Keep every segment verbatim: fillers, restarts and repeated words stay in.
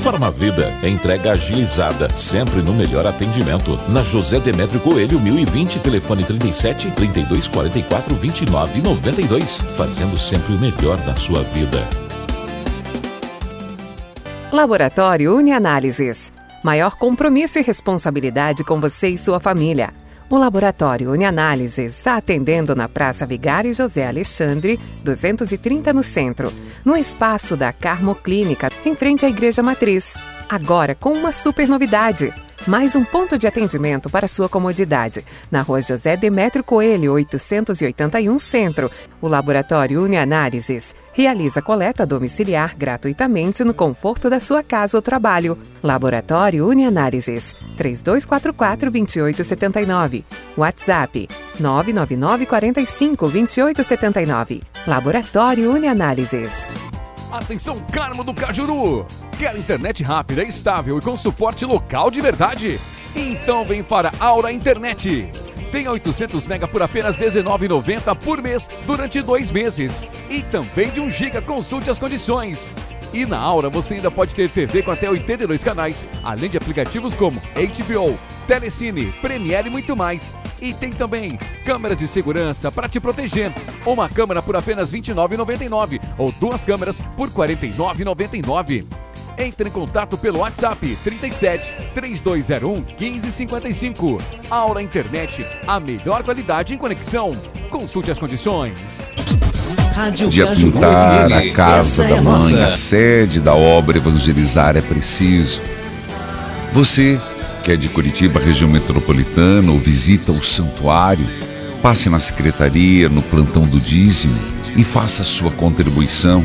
Farmavida, entrega agilizada, sempre no melhor atendimento. Na José Demétrio Coelho, mil e vinte, telefone trinta e sete, trinta e dois, quarenta e quatro, vinte e nove, noventa e dois, fazendo sempre o melhor da sua vida. Laboratório Unianálises. Maior compromisso e responsabilidade com você e sua família. O Laboratório Unianálises está atendendo na Praça Vigário José Alexandre, duzentos e trinta no centro, no espaço da Carmo Clínica, em frente à Igreja Matriz. Agora com uma super novidade. Mais um ponto de atendimento para sua comodidade. Na Rua José Demétrio Coelho, oitocentos e oitenta e um Centro. O Laboratório Unianálises realiza coleta domiciliar gratuitamente no conforto da sua casa ou trabalho. Laboratório Unianálises, três dois quatro quatro, dois oito sete nove. WhatsApp, nove nove nove, quatro cinco, dois oito sete nove. Laboratório Unianálises. Atenção, Carmo do Cajuru! Quer internet rápida, estável e com suporte local de verdade? Então vem para Aura Internet. Tem oitocentos mega por apenas dezenove reais e noventa centavos por mês durante dois meses. E também de um giga, consulte as condições. E na Aura você ainda pode ter T V com até oitenta e dois canais, além de aplicativos como H B O, Telecine, Premiere e muito mais. E tem também câmeras de segurança para te proteger. Uma câmera por apenas vinte e nove reais e noventa e nove centavos ou duas câmeras por quarenta e nove reais e noventa e nove centavos. Entre em contato pelo WhatsApp trinta e sete, três dois zero um, quinze cinquenta e cinco. Aura Internet, a melhor qualidade em conexão. Consulte as condições. De pintar a casa da mãe, a sede da obra Evangelizar é preciso. Você que é de Curitiba, região metropolitana, ou visita o santuário, passe na secretaria, no plantão do dízimo e faça a sua contribuição.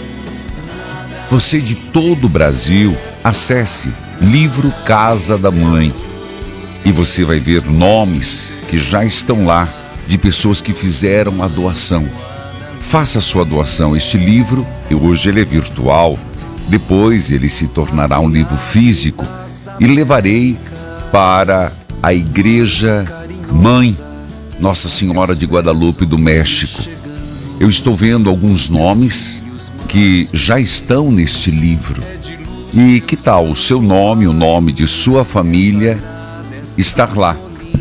Você de todo o Brasil, acesse Livro Casa da Mãe e você vai ver nomes que já estão lá de pessoas que fizeram a doação. Faça a sua doação. Este livro, hoje ele é virtual, depois ele se tornará um livro físico e levarei para a Igreja Mãe Nossa Senhora de Guadalupe do México. Eu estou vendo alguns nomes que já estão neste livro. E que tal o seu nome, o nome de sua família estar lá?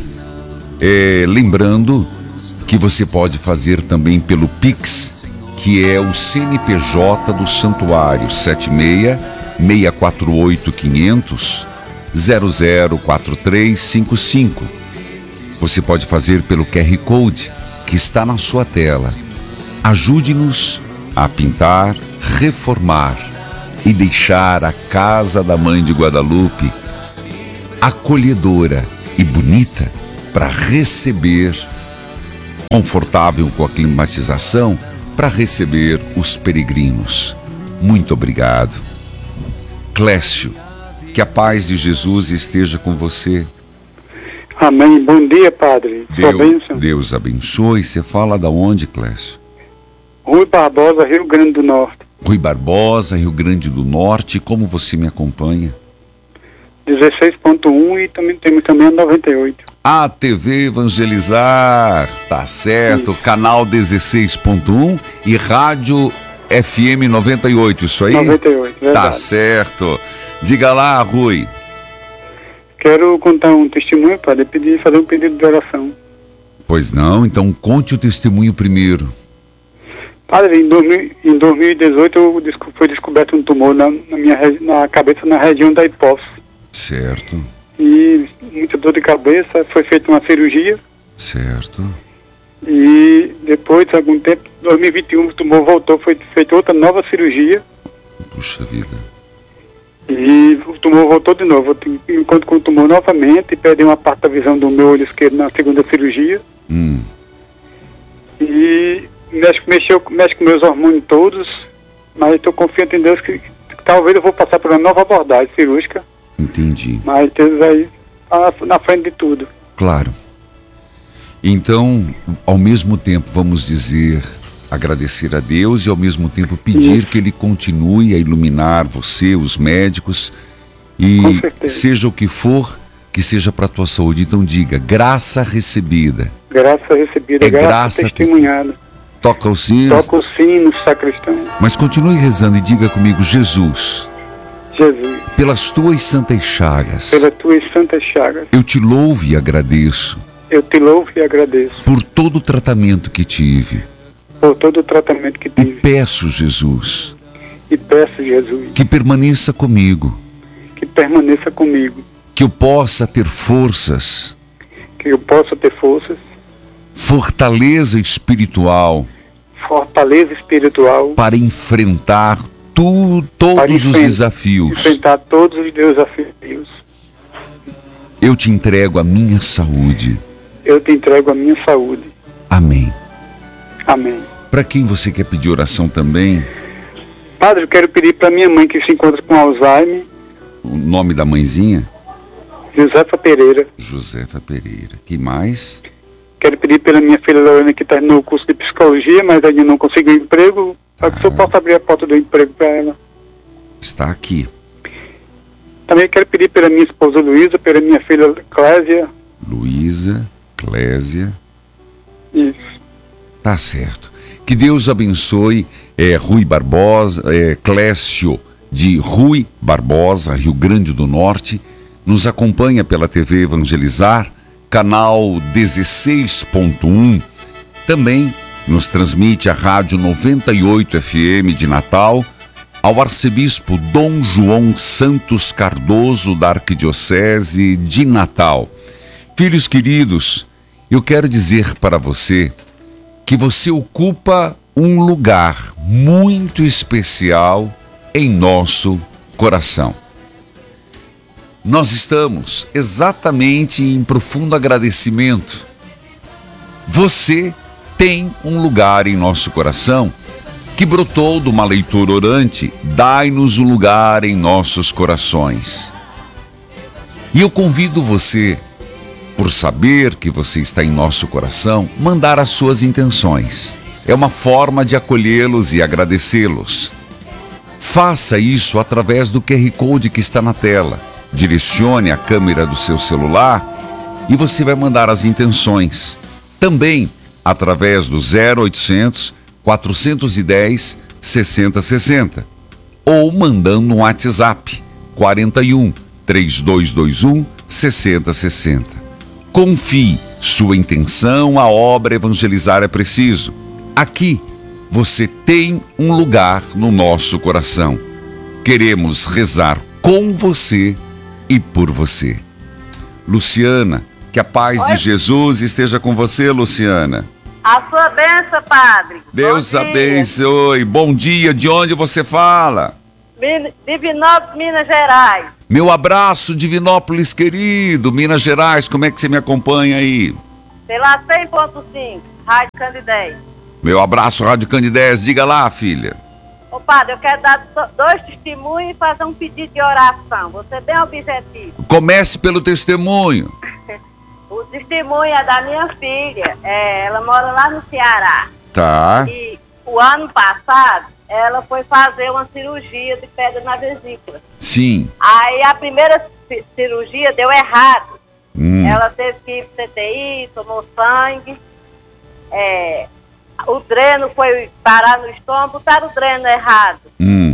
É, lembrando que você pode fazer também pelo Pix, que é o C N P J do Santuário, sete seis, seis quatro oito, quinhentos, zero zero quatro três cinco cinco. Você pode fazer pelo Q R Code que está na sua tela. Ajude-nos a pintar, reformar e deixar a casa da Mãe de Guadalupe acolhedora e bonita para receber, confortável com a climatização, para receber os peregrinos. Muito obrigado. Clécio, que a paz de Jesus esteja com você. Amém. Bom dia, padre. Deus, Deus abençoe. Você fala da onde, Clécio? Rui Barbosa, Rio Grande do Norte. Rui Barbosa, Rio Grande do Norte. Como você me acompanha? dezesseis ponto um e também temos também a noventa e oito. A T V Evangelizar, tá certo. Isso. Canal dezesseis ponto um e Rádio F M noventa e oito, isso aí? noventa e oito, verdade. Tá certo. Diga lá, Rui. Quero contar um testemunho, padre, pedir, fazer um pedido de oração. Pois não, então conte o testemunho primeiro. Padre, em, dois mil, em dois mil e dezoito eu, foi descoberto um tumor na, na minha na cabeça, na região da hipófise. Certo. E muita dor de cabeça, foi feita uma cirurgia. Certo. E depois, de algum tempo, em dois mil e vinte e um, o tumor voltou, foi feita outra nova cirurgia. Puxa vida. E o tumor voltou de novo. Eu encontro com o tumor novamente e perdi uma parte da visão do meu olho esquerdo na segunda cirurgia. Hum. E mexe, mexeu, mexe com meus hormônios todos, mas estou confiante em Deus que, que talvez eu vou passar por uma nova abordagem cirúrgica. Entendi. Mas Deus aí tá na frente de tudo. Claro. Então, ao mesmo tempo, vamos dizer, agradecer a Deus e ao mesmo tempo pedir Isso. que Ele continue a iluminar você, os médicos, e seja o que for, que seja para a tua saúde. Então diga, graça recebida. Graça recebida, é graça, graça testemunhada. Toca o sino. Toca o sino, sacristão. Mas continue rezando e diga comigo, Jesus. Jesus, pelas tuas santas chagas, pelas tuas santas chagas, eu te louvo e agradeço eu te louvo e agradeço por todo o tratamento que tive. por todo o tratamento que E tive. peço, Jesus, E peço, Jesus, que permaneça comigo, que permaneça comigo, que eu possa ter forças, que eu possa ter forças, fortaleza espiritual fortaleza espiritual para enfrentar tu, para todos os enfren- desafios. enfrentar todos os desafios. Eu te entrego a minha saúde. Eu te entrego a minha saúde. Amém. Amém. Para quem você quer pedir oração também? Padre, eu quero pedir para minha mãe que se encontra com Alzheimer, O nome da mãezinha? Josefa Pereira. Josefa Pereira. Que mais? Quero pedir pela minha filha Lorena, que terminou o curso de psicologia, mas ainda não conseguiu emprego, para que o senhor possa abrir a porta do emprego para ela. Está aqui. Também quero pedir pela minha esposa Luísa, pela minha filha Clésia. Luísa, Clésia. Isso. Tá certo. Que Deus abençoe é, Rui Barbosa, é, Clécio de Rui Barbosa, Rio Grande do Norte. Nos acompanha pela T V Evangelizar, canal dezesseis ponto um. Também nos transmite a Rádio noventa e oito F M de Natal. Ao arcebispo Dom João Santos Cardoso, da Arquidiocese de Natal. Filhos queridos, eu quero dizer para você que você ocupa um lugar muito especial em nosso coração. Nós estamos exatamente em profundo agradecimento. Você tem um lugar em nosso coração que brotou de uma leitura orante. Dai-nos um lugar em nossos corações. E eu convido você, por saber que você está em nosso coração, mandar as suas intenções. É uma forma de acolhê-los e agradecê-los. Faça isso através do Q R Code que está na tela. Direcione a câmera do seu celular e você vai mandar as intenções. Também através do zero oitocentos, quatrocentos e dez, sessenta sessenta. Ou mandando um WhatsApp quarenta e um, trinta e dois vinte e um, sessenta sessenta. Confie sua intenção, a obra Evangelizar é Preciso. Aqui você tem um lugar no nosso coração. Queremos rezar com você e por você. Luciana, que a paz Oi. de Jesus esteja com você, Luciana. A sua bênção, padre. Deus Bom dia. abençoe. Bom dia, de onde você fala? Min- Divinópolis, Minas Gerais. Meu abraço, Divinópolis querido, Minas Gerais, como é que você me acompanha aí? Pela cem ponto cinco, Rádio Candidez. Meu abraço, Rádio Candidez, diga lá, filha. Ô, padre, eu quero dar do- dois testemunhos e fazer um pedido de oração. Vou ser bem objetivo. Comece pelo testemunho. O testemunho é da minha filha. É, ela mora lá no Ceará. Tá. E o ano passado, ela foi fazer uma cirurgia de pedra na vesícula. Sim. Aí a primeira ci- cirurgia deu errado. Hum. Ela teve que ir pro C T I, tomou sangue. É, o dreno foi parar no estômago, botaram o dreno errado. Hum.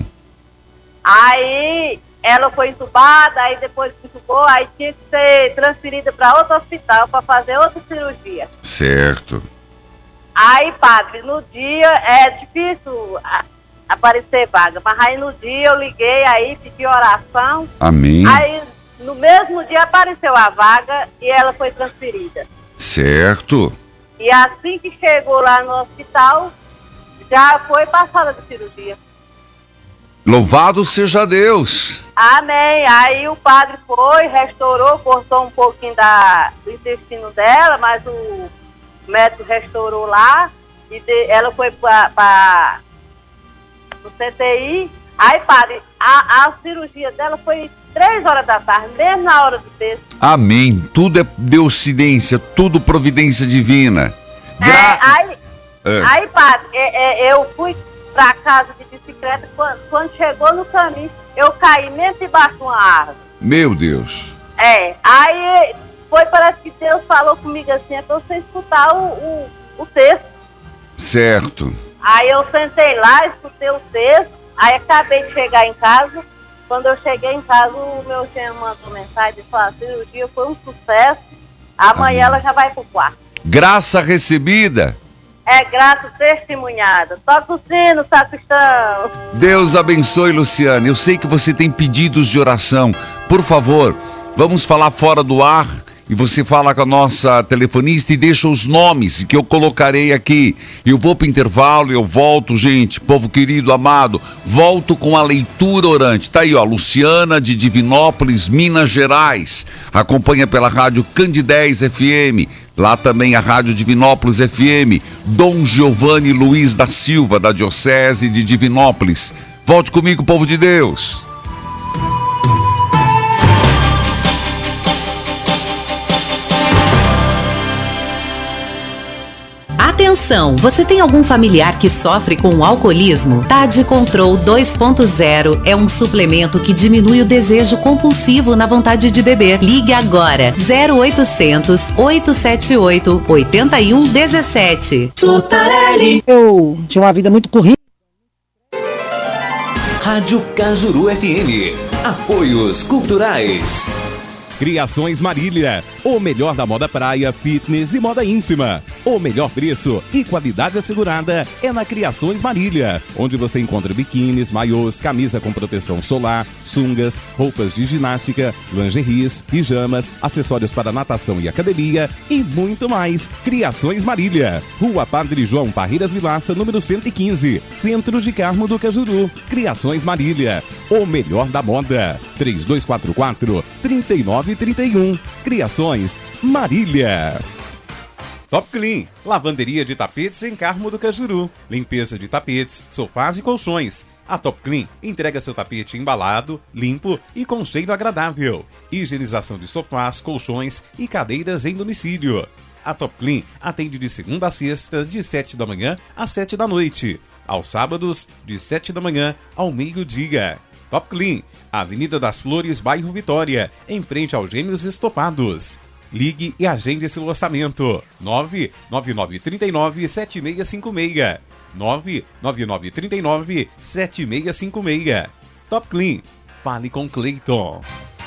Aí ela foi entubada, aí depois que entubou, aí tinha que ser transferida para outro hospital para fazer outra cirurgia. Certo. Aí, padre, no dia é difícil a- aparecer vaga, mas aí no dia eu liguei aí, pedi oração. Amém. Aí no mesmo dia apareceu a vaga e ela foi transferida. Certo. E assim que chegou lá no hospital, já foi passada de cirurgia. Louvado seja Deus. Amém. Aí o padre foi, restaurou, cortou um pouquinho da, do intestino dela, mas o médico restaurou lá e de- ela foi para o C T I. Aí, padre, a, a cirurgia dela foi três horas da tarde, mesmo na hora do texto. Amém. Tudo é deuscidência, tudo providência divina. É, Gra- aí, É. aí, padre, é, é, eu fui para casa de bicicleta, quando, quando chegou no caminho, eu caí mesmo debaixo de uma árvore. Meu Deus. É, aí foi, parece que Deus falou comigo assim, é pra você escutar o, o, o texto. Certo. Aí eu sentei lá, escutei o texto, aí acabei de chegar em casa, Quando eu cheguei em casa, o meu genro mandou mensagem e falou: a cirurgia foi um sucesso, amanhã ela já vai pro quarto. Graça recebida. É graça testemunhada. Toca o sino, sacristão. Deus abençoe, Luciana. Eu sei que você tem pedidos de oração. Por favor, vamos falar fora do ar e você fala com a nossa telefonista e deixa os nomes que eu colocarei aqui. Eu vou para o intervalo e eu volto, gente, povo querido, amado. Volto com a leitura orante. Tá aí, ó, Luciana de Divinópolis, Minas Gerais. Acompanha pela rádio Candidez F M. Lá também a rádio Divinópolis F M. Dom Giovanni Luiz da Silva, da Diocese de Divinópolis. Volte comigo, povo de Deus. Atenção, você tem algum familiar que sofre com o alcoolismo? Tade Control dois ponto zero é um suplemento que diminui o desejo compulsivo na vontade de beber. Ligue agora, zero oitocentos, oitocentos e setenta e oito, oitenta e um dezessete. Sutarelli. Eu tinha uma vida muito corrida. Rádio Cajuru F M. Apoios culturais. Criações Marília, o melhor da moda praia, fitness e moda íntima. O melhor preço e qualidade assegurada é na Criações Marília, onde você encontra biquínis, maiôs, camisa com proteção solar, sungas, roupas de ginástica, lingeries, pijamas, acessórios para natação e academia e muito mais. Criações Marília, Rua Padre João Parreiras Vilaça, número cento e quinze, Centro de Carmo do Cajuru. Criações Marília, o melhor da moda. três dois quatro quatro, três nove trinta e um. Criações Marília. Top Clean, lavanderia de tapetes em Carmo do Cajuru. Limpeza de tapetes, sofás e colchões. A Top Clean entrega seu tapete embalado, limpo e com cheiro agradável. Higienização de sofás, colchões e cadeiras em domicílio. A Top Clean atende de segunda a sexta, de sete da manhã às sete da noite. Aos sábados, de sete da manhã ao meio-dia. Top Clean, Avenida das Flores, bairro Vitória, em frente aos Gêmeos Estofados. Ligue e agende seu orçamento. nove nove nove três nove, sete seis cinco seis. nove nove nove três nove, sete seis cinco seis. Top Clean, fale com Cleiton.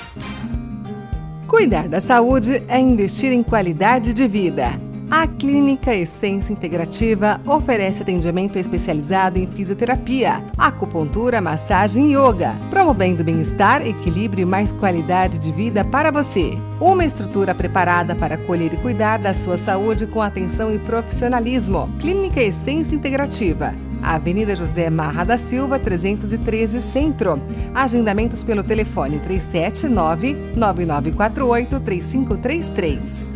Cuidar da saúde é investir em qualidade de vida. A Clínica Essência Integrativa oferece atendimento especializado em fisioterapia, acupuntura, massagem e yoga, promovendo bem-estar, equilíbrio e mais qualidade de vida para você. Uma estrutura preparada para acolher e cuidar da sua saúde com atenção e profissionalismo. Clínica Essência Integrativa. Avenida José Marra da Silva, trezentos e treze, Centro. Agendamentos pelo telefone três sete nove, nove nove quatro oito, três cinco três três.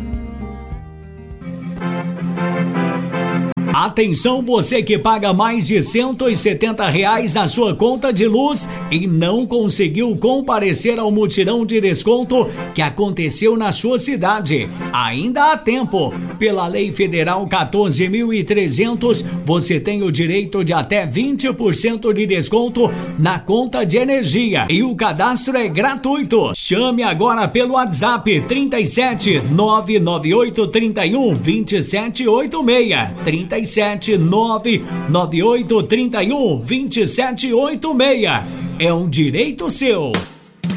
Atenção, você que paga mais de cento e setenta reais na sua conta de luz e não conseguiu comparecer ao mutirão de desconto que aconteceu na sua cidade. Ainda há tempo. Pela Lei Federal quatorze mil e trezentos, você tem o direito de até vinte por cento de desconto na conta de energia. E o cadastro é gratuito. Chame agora pelo WhatsApp trinta e sete, nove nove oito, trinta e um, vinte e sete oitenta e seis. trinta e sete, nove nove oito, trinta e um, vinte e sete oitenta e seis. É um direito seu.